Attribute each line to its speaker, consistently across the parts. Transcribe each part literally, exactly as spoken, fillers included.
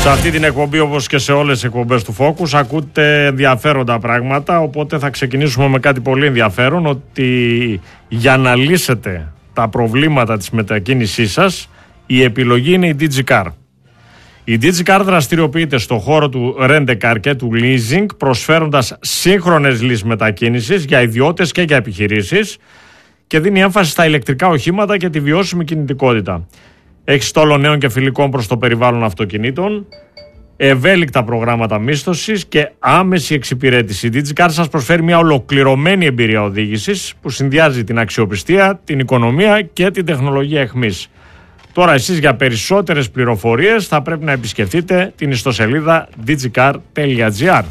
Speaker 1: Σε αυτή την εκπομπή, όπως και σε όλες τις εκπομπές του Focus, ακούτε ενδιαφέροντα πράγματα, οπότε θα ξεκινήσουμε με κάτι πολύ ενδιαφέρον, ότι για να λύσετε τα προβλήματα της μετακίνησής σας, η επιλογή είναι η DigiCar. Η DigiCar δραστηριοποιείται στον χώρο του Rent-A-Car και του leasing, προσφέροντας σύγχρονες λύσεις μετακίνησης για ιδιώτες και για επιχειρήσεις και δίνει έμφαση στα ηλεκτρικά οχήματα και τη βιώσιμη κινητικότητα. Έχει στόλο νέων και φιλικών προς το περιβάλλον αυτοκινήτων, ευέλικτα προγράμματα μίσθωσης και άμεση εξυπηρέτηση. Η DigiCar σας προσφέρει μια ολοκληρωμένη εμπειρία οδήγησης που συνδυάζει την αξιοπιστία, την οικονομία και την τεχνολογία εχμής. Τώρα εσείς για περισσότερες πληροφορίες θα πρέπει να επισκεφτείτε την ιστοσελίδα digicar τελεία gr.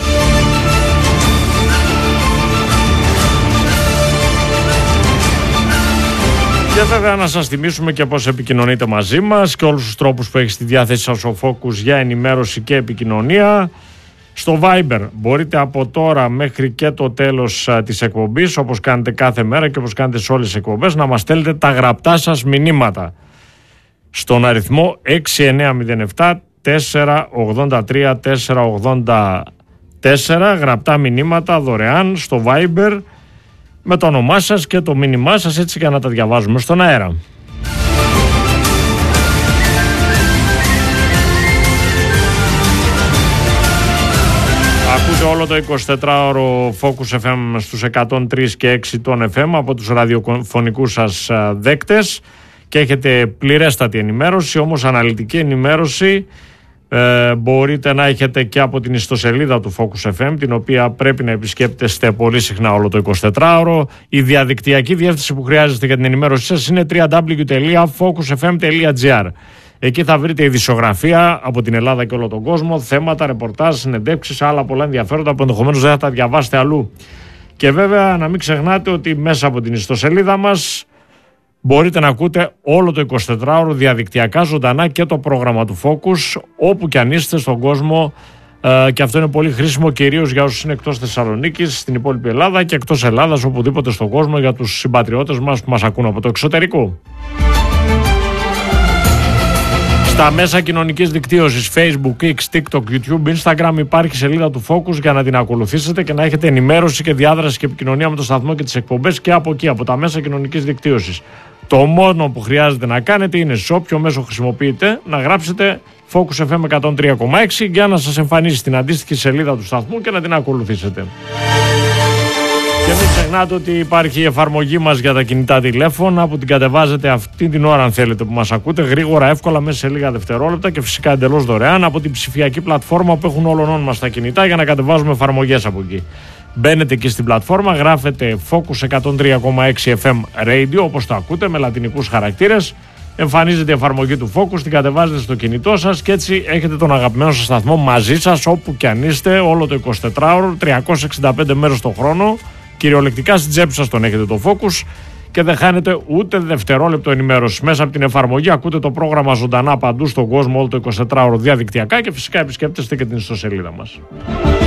Speaker 1: Και βέβαια να σας θυμίσουμε και πώς επικοινωνείτε μαζί μας και όλους τους τρόπους που έχει στη διάθεση σας ο Focus για ενημέρωση και επικοινωνία. Στο Viber μπορείτε από τώρα μέχρι και το τέλος α, της εκπομπής, όπως κάνετε κάθε μέρα και όπως κάνετε σε όλες τις εκπομπές, να μας στέλνετε τα γραπτά σας μηνύματα στον αριθμό έξι εννιά μηδέν επτά τέσσερα ογδόντα τρία τέσσερα ογδόντα τέσσερα, γραπτά μηνύματα δωρεάν στο Viber με το όνομά σας και το μήνυμά σας, έτσι για να τα διαβάζουμε στον αέρα. Ακούτε όλο το εικοσιτετράωρο Focus εφ εμ στους εκατόν τρία και έξι των εφ εμ από τους ραδιοφωνικούς σας δέκτες και έχετε πληρέστατη ενημέρωση, όμως αναλυτική ενημέρωση ε, μπορείτε να έχετε και από την ιστοσελίδα του Focus εφ εμ, την οποία πρέπει να επισκέπτεστε πολύ συχνά όλο το εικοσιτετράωρο. Η διαδικτυακή διεύθυνση που χρειάζεστε για την ενημέρωσή σας είναι double-u double-u double-u τελεία focus f m τελεία g r. Εκεί θα βρείτε ειδησιογραφία από την Ελλάδα και όλο τον κόσμο, θέματα, ρεπορτάζ, συνεντεύξεις, άλλα πολλά ενδιαφέροντα που ενδεχομένως δεν θα τα διαβάσετε αλλού. Και βέβαια να μην ξεχνάτε ότι μέσα από την ιστοσελίδα μας μπορείτε να ακούτε όλο το εικοσιτετράωρο διαδικτυακά ζωντανά και το πρόγραμμα του Focus όπου και αν είστε στον κόσμο, ε, και αυτό είναι πολύ χρήσιμο κυρίως για όσους είναι εκτός Θεσσαλονίκης, στην υπόλοιπη Ελλάδα και εκτός Ελλάδας, οπουδήποτε στον κόσμο, για τους συμπατριώτες μας που μας ακούν από το εξωτερικό. Στα μέσα κοινωνικής δικτύωσης Facebook, X, TikTok, YouTube, Instagram υπάρχει σελίδα του Focus για να την ακολουθήσετε και να έχετε ενημέρωση και διάδραση και επικοινωνία με το σταθμό και τις εκπομπές και από εκεί, από τα μέσα κοινωνικής δικτύωσης. Το μόνο που χρειάζεται να κάνετε είναι σε όποιο μέσο χρησιμοποιείτε να γράψετε Focus εφ εμ εκατόν τρία κόμμα έξι για να σας εμφανίσει στην αντίστοιχη σελίδα του σταθμού και να την ακολουθήσετε. Και μην ξεχνάτε ότι υπάρχει η εφαρμογή μας για τα κινητά τηλέφωνα που την κατεβάζετε αυτή την ώρα αν θέλετε που μας ακούτε, γρήγορα, εύκολα, μέσα σε λίγα δευτερόλεπτα και φυσικά εντελώς δωρεάν από την ψηφιακή πλατφόρμα που έχουν όλων μας τα κινητά για να κατεβάζουμε εφαρμογές από εκεί. Μπαίνετε εκεί στην πλατφόρμα, γράφετε Focus εκατόν τρία κόμμα έξι εφ εμ Radio όπως το ακούτε με λατινικούς χαρακτήρες, εμφανίζεται η εφαρμογή του Focus, την κατεβάζετε στο κινητό σας και έτσι έχετε τον αγαπημένο σας σταθμό μαζί σας όπου και αν είστε όλο το εικοσιτετράωρο, τριακόσιες εξήντα πέντε μέρες το χρόνο. Κυριολεκτικά στην τσέπη σας τον έχετε το Focus και δεν χάνετε ούτε δευτερόλεπτο ενημέρωση. Μέσα από την εφαρμογή ακούτε το πρόγραμμα ζωντανά παντού στον κόσμο όλο το εικοσιτετράωρο διαδικτυακά και φυσικά επισκέπτεστε και την ιστοσελίδα μας.